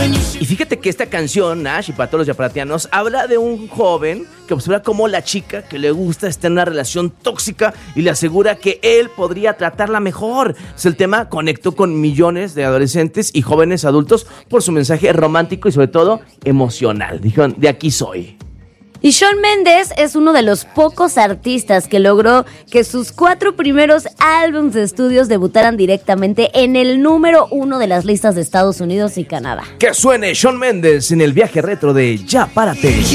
Y fíjate que esta canción, Nash, y para todos los yaparatianos, habla de un joven que observa cómo la chica que le gusta está en una relación tóxica y le asegura que él podría tratarla mejor. El tema conectó con millones de adolescentes y jóvenes adultos por su mensaje romántico y sobre todo emocional. Dijeron, de aquí soy. Y Shawn Mendes es uno de los pocos artistas que logró que sus 4 primeros álbumes de estudios debutaran directamente en el número 1 de las listas de Estados Unidos y Canadá. Que suene Shawn Mendes en el viaje retro de Ya Párate.